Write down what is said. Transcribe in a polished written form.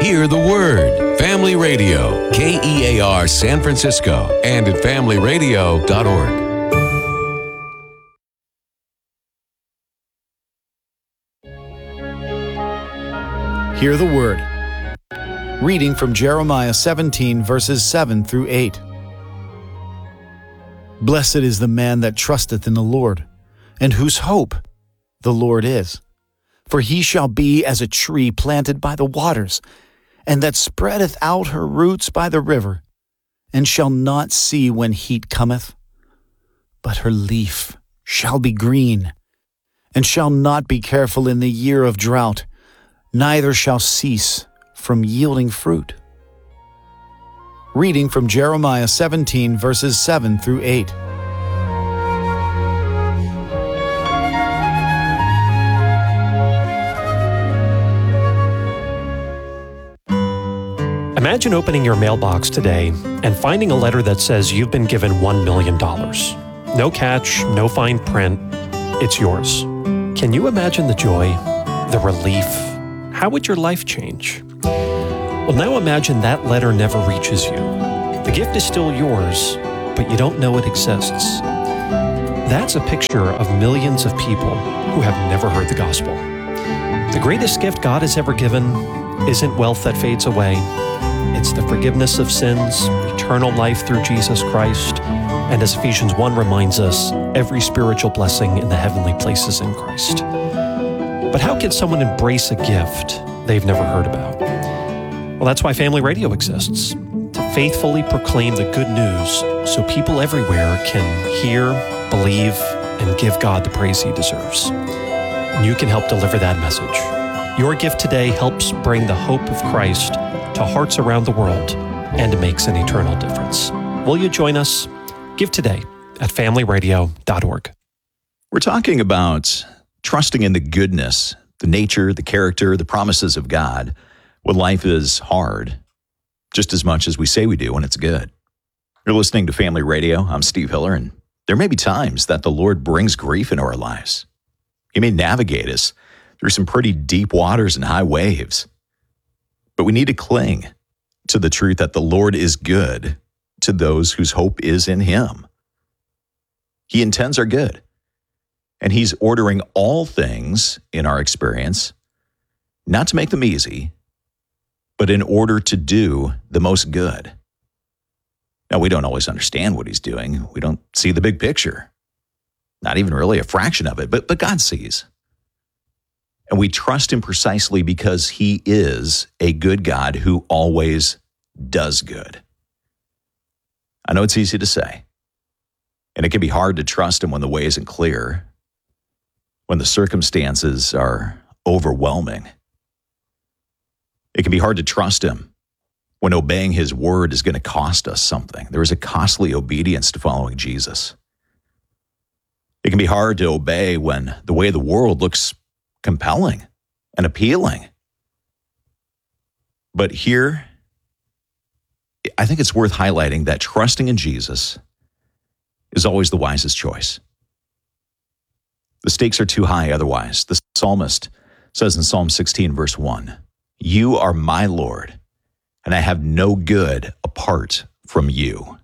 Hear the Word. Family Radio, KEAR San Francisco, and at familyradio.org. Hear the Word. Reading from Jeremiah 17, verses 7 through 8. Blessed is the man that trusteth in the Lord, and whose hope the Lord is. For he shall be as a tree planted by the waters, and that spreadeth out her roots by the river, and shall not see when heat cometh. But her leaf shall be green, and shall not be careful in the year of drought, neither shall cease from yielding fruit. Reading from Jeremiah 17, verses 7 through 8. Imagine opening your mailbox today and finding a letter that says you've been given $1 million. No catch, no fine print. It's yours. Can you imagine the joy, the relief? How would your life change? Well, now imagine that letter never reaches you. The gift is still yours, but you don't know it exists. That's a picture of millions of people who have never heard the gospel. The greatest gift God has ever given isn't wealth that fades away. It's the forgiveness of sins, eternal life through Jesus Christ, and as Ephesians 1 reminds us, every spiritual blessing in the heavenly places in Christ. But how can someone embrace a gift they've never heard about? Well, that's why Family Radio exists, to faithfully proclaim the good news so people everywhere can hear, believe, and give God the praise He deserves. And you can help deliver that message. Your gift today helps bring the hope of Christ to hearts around the world and makes an eternal difference. Will you join us? Give today at familyradio.org. We're talking about trusting in the goodness, the nature, the character, the promises of God when life is hard, just as much as we say we do when it's good. You're listening to Family Radio. I'm Steve Hiller, and there may be times that the Lord brings grief into our lives. He may navigate us through some pretty deep waters and high waves. But we need to cling to the truth that the Lord is good to those whose hope is in Him. He intends our good, and He's ordering all things in our experience, not to make them easy, but in order to do the most good. Now, we don't always understand what He's doing. We don't see the big picture, not even really a fraction of it, but God sees. And we trust Him precisely because He is a good God who always does good. I know it's easy to say, and it can be hard to trust Him when the way isn't clear, when the circumstances are overwhelming. It can be hard to trust Him when obeying His word is going to cost us something. There is a costly obedience to following Jesus. It can be hard to obey when the way of the world looks compelling and appealing. But here, I think it's worth highlighting that trusting in Jesus is always the wisest choice. The stakes are too high otherwise. The psalmist says in Psalm 16, verse 1, "You are my Lord, and I have no good apart from you."